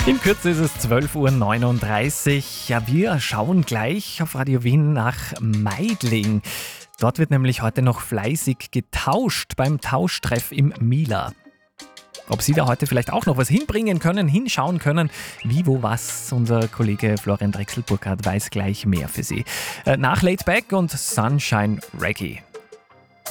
In Kürze ist es 12:39 Uhr. Ja, wir schauen gleich auf Radio Wien nach Meidling. Dort wird nämlich heute noch fleißig getauscht beim Tauschtreff im Mila. Ob Sie da heute vielleicht auch noch was hinbringen können, hinschauen können, wie, wo, was, unser Kollege Florian Drechsel-Burkhardt weiß gleich mehr für Sie. Nach Laid Back und Sunshine Reggae.